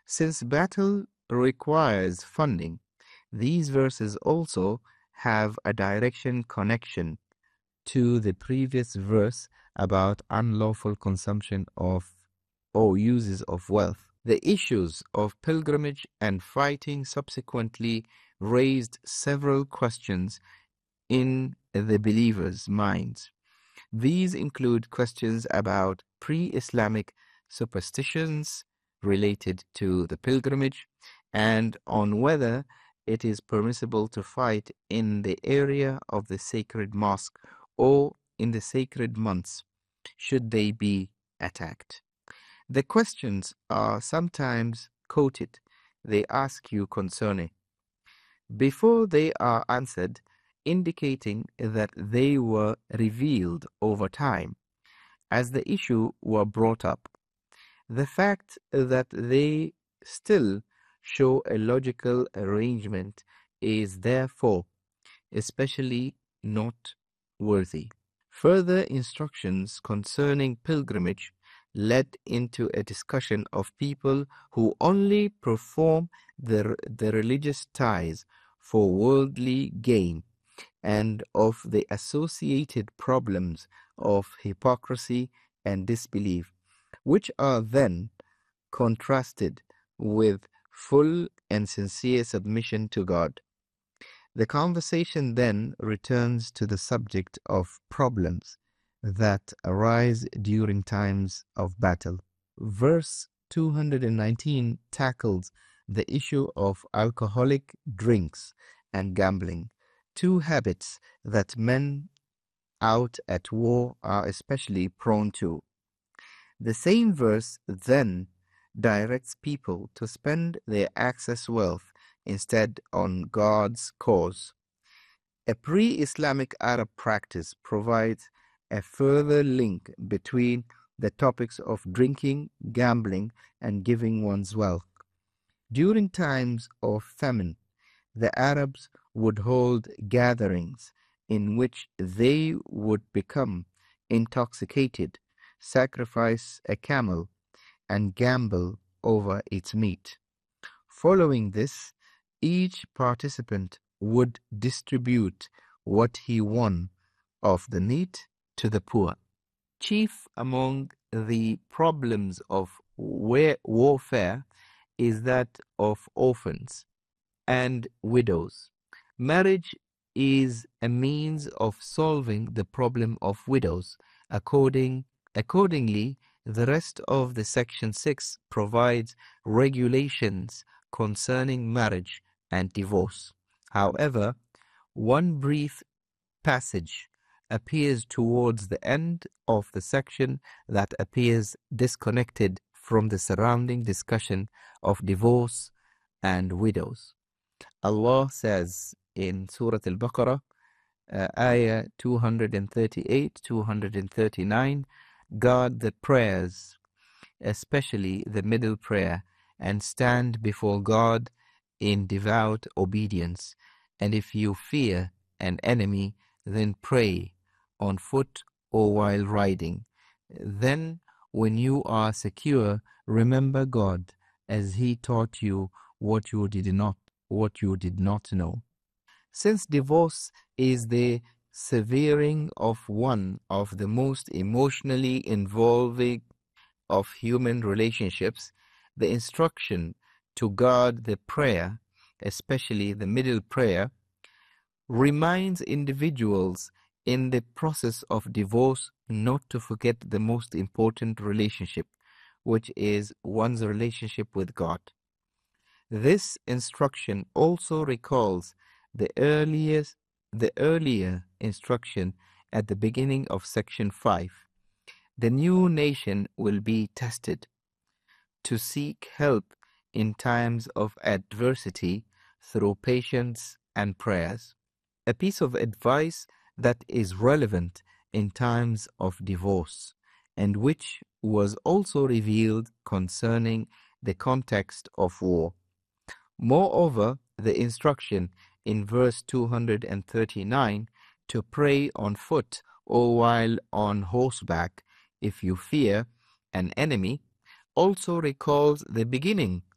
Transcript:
Since battle requires funding, these verses also have a direction connection to the previous verse about unlawful consumption of or uses of wealth. The issues of pilgrimage and fighting subsequently raised several questions in the believers' minds. These include questions about pre-Islamic superstitions related to the pilgrimage and on whether it is permissible to fight in the area of the sacred mosque or in the sacred months should they be attacked. The questions are sometimes quoted. They ask you concerning before they are answered, indicating that they were revealed over time as the issue were brought up. The fact that they still show a logical arrangement is therefore especially noteworthy. Further instructions concerning pilgrimage led into a discussion of people who only perform the religious ties for worldly gain and of the associated problems of hypocrisy and disbelief, which are then contrasted with full and sincere submission to God. The conversation then returns to the subject of problems that arise during times of battle. Verse 219 tackles the issue of alcoholic drinks and gambling, two habits that men out at war are especially prone to. The same verse then directs people to spend their excess wealth instead on God's cause. A pre-Islamic Arab practice provides a further link between the topics of drinking, gambling, and giving one's wealth. During times of famine, the Arabs would hold gatherings in which they would become intoxicated, sacrifice a camel, and gamble over its meat. Following this, each participant would distribute what he won of the meat to the poor. Chief among the problems of warfare is that of orphans and widows. Marriage is a means of solving the problem of widows. Accordingly, the rest of the Section 6 provides regulations concerning marriage and divorce. However, one brief passage appears towards the end of the section that appears disconnected from the surrounding discussion of divorce and widows. Allah says in Surah Al-Baqarah, Ayah 238, 239, guard the prayers, especially the middle prayer, and stand before God in devout obedience. And if you fear an enemy, then pray on foot or while riding. Then, when you are secure, remember God as He taught you what you did not know. Since divorce is the severing of one of the most emotionally involving of human relationships, the instruction to guard the prayer, especially the middle prayer, reminds individuals in the process of divorce not to forget the most important relationship, which is one's relationship with God. This instruction also recalls the earlier instruction at the beginning of Section 5. The new nation will be tested to seek help in times of adversity through patience and prayers. A piece of advice that is relevant in times of divorce and which was also revealed concerning the context of war. Moreover, the instruction in verse 239 to pray on foot or while on horseback if you fear an enemy also recalls the beginning